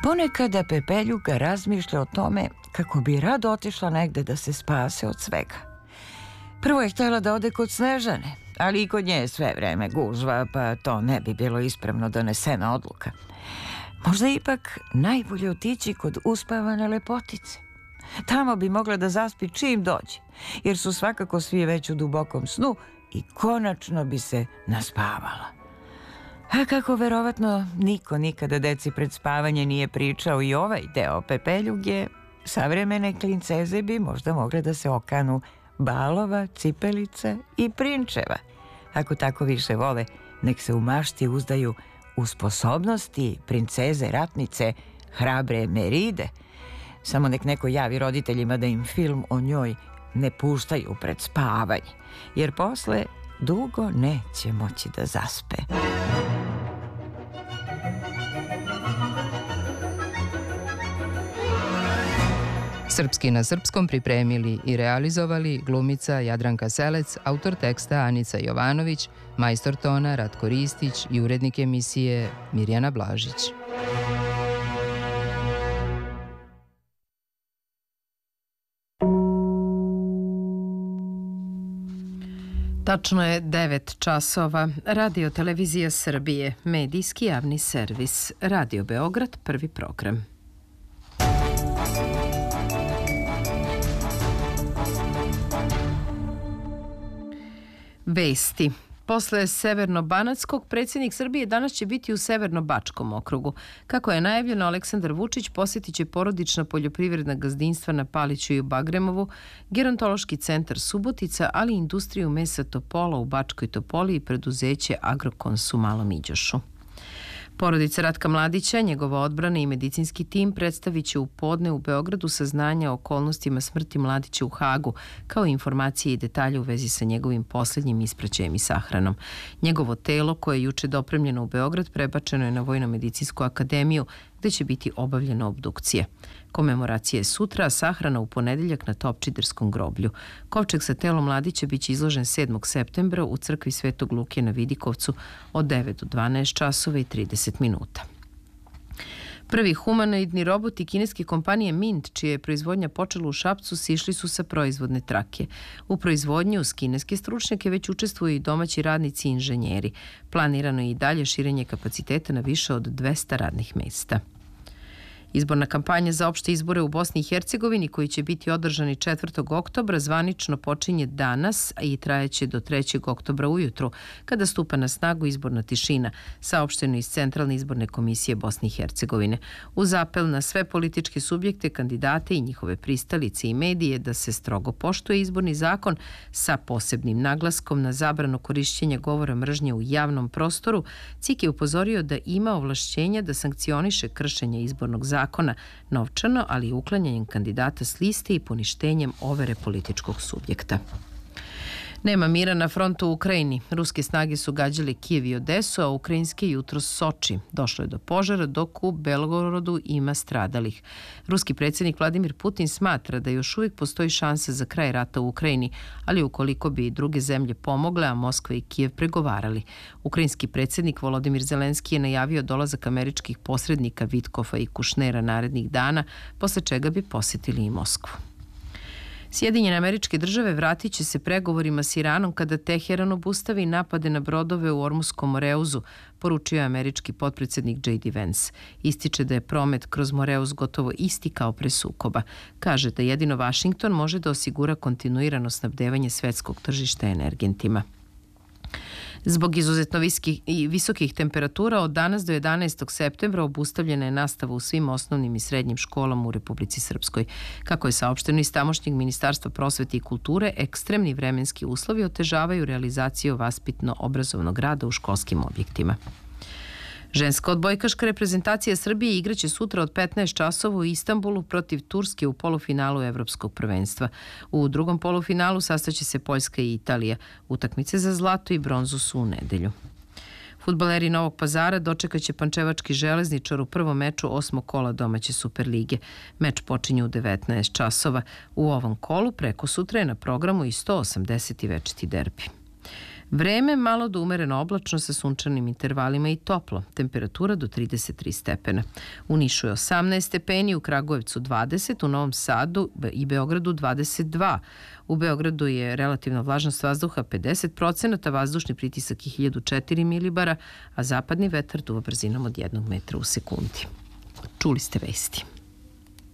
Ponekada Pepeljuga razmišlja o tome kako bi rado otišla negde da se spase od svega. Prvo je htjela da ode kod Snežane, ali i kod nje je sve vreme gužva, pa to ne bi bilo ispravno donesena odluka. Možda ipak najbolje otići kod uspavane lepotice. Tamo bi mogla da zaspi čim dođe, jer su svakako svi već u dubokom snu i konačno bi se naspavala. A kako verovatno niko nikada deci pred spavanje nije pričao i ovaj deo Pepeljuge, savremene klinceze bi možda mogle da se okanu balova, cipelica i prinčeva. Ako tako više vole, nek se u mašti uzdaju u sposobnosti princeze ratnice hrabre Meride. Samo nek neko javi roditeljima da im film o njoj ne puštaju pred spavanje, jer posle dugo neće moći da zaspe. Srpski na srpskom pripremili i realizovali glumica Jadranka Selec, autor teksta Anica Jovanović, majstor tona Ratko Ristić i urednik emisije Mirjana Blažić. Tačno je 9 časova. Radio Televizija Srbije, medijski javni servis. Radio Beograd, prvi program. Vesti. Posle Severno-Banatskog, predsjednik Srbije danas će biti u Severno-Bačkom okrugu. Kako je najavljeno, Aleksandar Vučić posjetit će porodična poljoprivredna gazdinstva na Paliću i u Bagremovu, gerontološki centar Subotica, ali i industriju mesa Topola u Bačkoj Topoli i preduzeće Agrokons u Malom Iđošu. Porodica Ratka Mladića, njegova odbrana i medicinski tim predstavit će u podne u Beogradu saznanja o okolnostima smrti Mladića u Hagu, kao i informacije i detalje u vezi sa njegovim posljednjim ispraćajem i sahranom. Njegovo telo, koje je juče dopremljeno u Beograd, prebačeno je na Vojno-medicinsku akademiju, gde će biti obavljena obdukcija. Komemoracija je sutra, a sahrana u ponedeljak na Topčiderskom groblju. Kovčeg sa telom Mladića biće izložen 7. septembra u crkvi Svetog Luke na Vidikovcu od 9 do 12 časova i 30 minuta. Prvi humanoidni roboti kineske kompanije Mint, čija je proizvodnja počela u Šapcu, sišli su sa proizvodne trake. U proizvodnji uz kineske stručnjake već učestvuju i domaći radnici i inženjeri. Planirano je i dalje širenje kapaciteta na više od 200 radnih mesta. Izborna kampanja za opšte izbore u Bosni i Hercegovini, koji će biti održani 4. oktobra, zvanično počinje danas i trajeće do 3. oktobra ujutru, kada stupa na snagu izborna tišina, saopšteno iz Centralne izborne komisije Bosne i Hercegovine. Uz apel na sve političke subjekte, kandidate i njihove pristalice i medije da se strogo poštuje izborni zakon sa posebnim naglaskom na zabranu korišćenja govora mržnje u javnom prostoru, CIK je upozorio da ima ovlašćenja da sankcioniše kršenje izbornog zakona novčano, ali i uklanjanjem kandidata s liste i poništenjem overe političkog subjekta. Nema mira na frontu u Ukrajini. Ruske snage su gađale Kijev i Odesu, a ukrajinske jutros Soči. Došlo je do požara, dok u Belgorodu ima stradalih. Ruski predsjednik Vladimir Putin smatra da još uvijek postoji šansa za kraj rata u Ukrajini, ali ukoliko bi i druge zemlje pomogle, a Moskva i Kijev pregovarali. Ukrajinski predsjednik Volodimir Zelenski je najavio dolazak američkih posrednika Vitkova i Kušnera narednih dana, posle čega bi posjetili i Moskvu. Sjedinjene Američke Države vratit će se pregovorima s Iranom kada Teheran obustavi napade na brodove u Ormuskom Moreuzu, poručio je američki potpredsjednik J.D. Vance. Ističe da je promet kroz Moreuz gotovo isti kao pre sukoba. Kaže da jedino Vašington može da osigura kontinuirano snabdevanje svetskog tržišta energentima. Zbog izuzetno visokih temperatura od danas do 11. septembra obustavljena je nastava u svim osnovnim i srednjim školama u Republici Srpskoj. Kako je saopšteno iz tamošnjeg Ministarstva prosvete i kulture, ekstremni vremenski uslovi otežavaju realizaciju vaspitno-obrazovnog rada u školskim objektima. Ženska odbojkaška reprezentacija Srbije igraće sutra od 15 časova u Istanbulu protiv Turske u polufinalu Evropskog prvenstva. U drugom polufinalu sastaće se Poljska i Italija. Utakmice za zlato i bronzu su u nedelju. Fudbaleri Novog Pazara dočekaće Pančevački Železničar u prvom meču 8. kola domaće Superlige. Meč počinje u 19 časova. U ovom kolu preko sutra je na programu i 180. večiti derbi. Vreme malo do umereno oblačno sa sunčanim intervalima i toplo. Temperatura do 33 stepena. U Nišu je 18 stepeni, u Kragujevcu 20, u Novom Sadu i Beogradu 22. U Beogradu je relativna vlažnost vazduha 50%, vazdušni pritisak je 1004 milibara, a zapadni vetar duva brzinom od 1 metra u sekundi. Čuli ste vesti.